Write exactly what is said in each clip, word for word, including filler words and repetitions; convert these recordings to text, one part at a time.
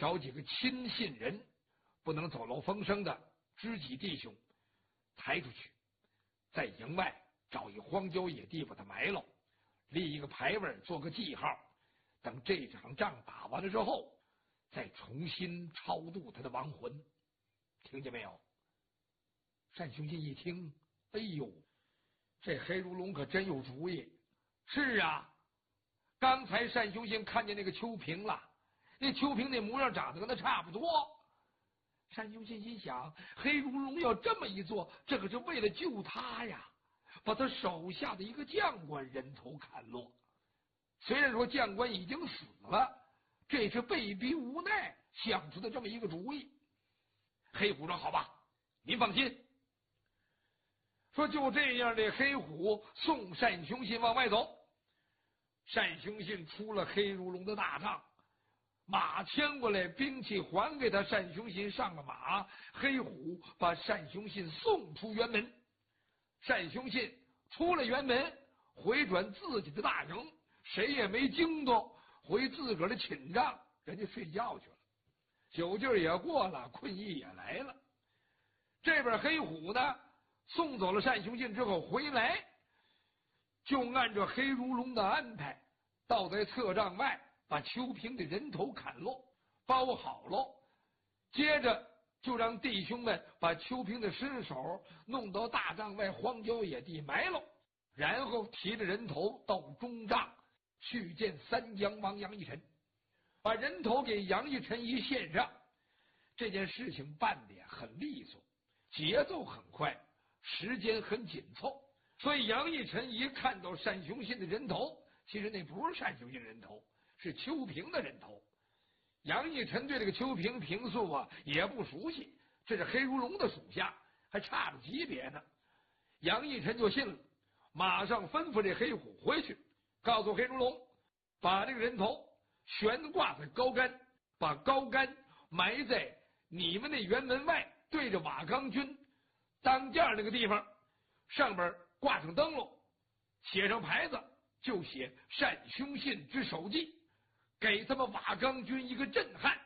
找几个亲信人，不能走漏风声的知己弟兄抬出去，在营外找一荒郊野地把他埋了，立一个牌位做个记号，等这场仗打完了之后再重新超度他的亡魂。听见没有？单雄信一听，哎呦，这黑如龙可真有主意。是啊，刚才单雄信看见那个秋萍了，那秋萍那模样长得跟他差不多。单雄信心想，黑如龙要这么一做，这可是为了救他呀，把他手下的一个将官人头砍落。虽然说将官已经死了，这是被逼无奈想出的这么一个主意。黑虎说：“好吧，您放心。”说就这样，这黑虎送单雄信往外走。单雄信出了黑如龙的大帐，马牵过来，兵器还给他，单雄信上了马，黑虎把单雄信送出辕门。单雄信出了辕门，回转自己的大营，谁也没惊动，回自个儿的寝帐，人家睡觉去了。酒劲儿也过了，困意也来了。这边黑虎呢，送走了单雄信之后回来，就按照黑如龙的安排，倒在侧帐外，把秋萍的人头砍落，包好了。接着就让弟兄们把秋萍的尸首弄到大帐外荒郊野地埋了，然后提着人头到中帐去见三江王杨义臣，把人头给杨义臣一献上。这件事情办得很利索，节奏很快，时间很紧凑，所以杨义臣一看到单雄信的人头，其实那不是单雄信人头，是秋萍的人头。杨义臣对这个秋萍平素啊也不熟悉，这是黑如龙的属下，还差着级别呢。杨义臣就信了，马上吩咐这黑虎回去，告诉黑如龙，把这个人头悬挂在高杆，把高杆埋在你们那辕门外，对着瓦岗军当间那个地方，上边挂上灯笼，写上牌子，就写单雄信之手记，给他们瓦岗军一个震撼。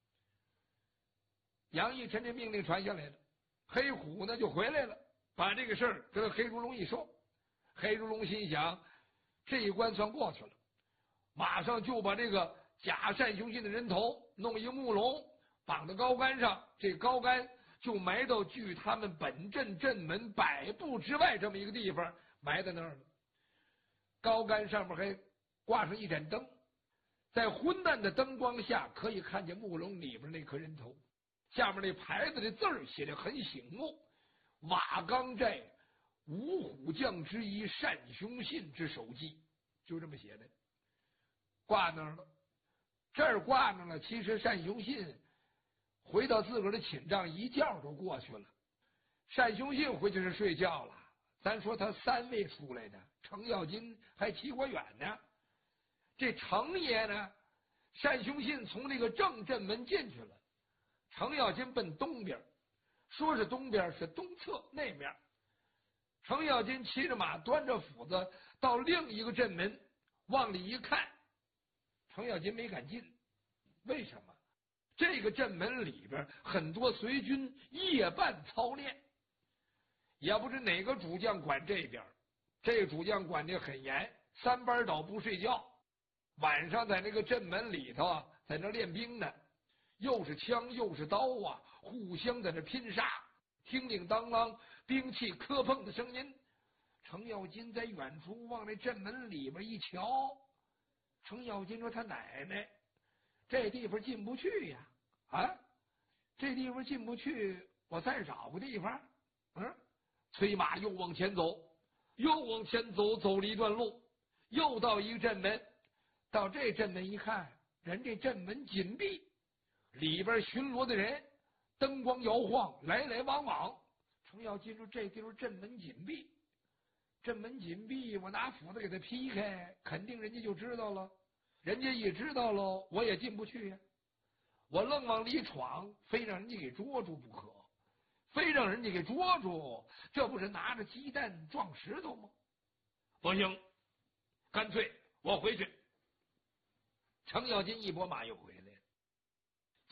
杨义臣这命令传下来了，黑虎呢就回来了，把这个事儿跟黑如龙一说。黑如龙心想，这一关算过去了，马上就把这个假单雄信的人头弄一木笼绑在高杆上，这高杆就埋到距他们本镇镇门百步之外这么一个地方，埋在那儿了。高杆上面还挂上一盏灯，在昏暗的灯光下可以看见木笼里边那颗人头，下面那牌子的字儿写得很醒目，瓦岗寨五虎将之一单雄信之手记，就这么写的，挂那儿了。这儿挂那了，其实单雄信回到自个儿的寝帐，一觉就过去了。单雄信回去是睡觉了，咱说他三位出来的，程咬金还齐国远呢。这程爷呢，单雄信从那个正镇门进去了，程咬金奔东边，说是东边，是东侧那面。程咬金骑着马，端着斧子到另一个镇门，往里一看，程咬金没敢进。为什么？这个镇门里边很多随军夜半操练，也不知哪个主将管这边，这个主将管得很严，三班倒不睡觉，晚上在那个镇门里头啊，在那练兵呢，又是枪又是刀啊，互相在那拼杀，叮叮当啷，兵器磕碰的声音。程咬金在远处往那镇门里边一瞧，程咬金说：“他奶奶，这地方进不去呀！啊，这地方进不去，我再找个地方。”嗯，催马又往前走，又往前走，走了一段路，又到一个镇门。到这镇门一看，人这镇门紧闭，里边巡逻的人灯光摇晃，来来往往。程咬金说：“这地方镇门紧闭，镇门紧闭，我拿斧子给他劈开，肯定人家就知道了。人家一知道了，我也进不去呀。我愣往里闯，非让人家给捉住不可，非让人家给捉住，这不是拿着鸡蛋撞石头吗？不行，干脆我回去。”程咬金一拨马又回来了。